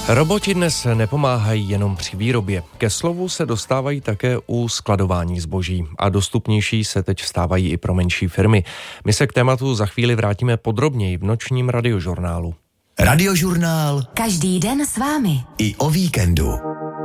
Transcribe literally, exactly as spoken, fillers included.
Roboti dnes nepomáhají jenom při výrobě. Ke slovu se dostávají také u skladování zboží a dostupnější se teď stávají i pro menší firmy. My se k tématu za chvíli vrátíme podrobněji v nočním radiožurnálu. Radiožurnál. Každý den s vámi. I o víkendu.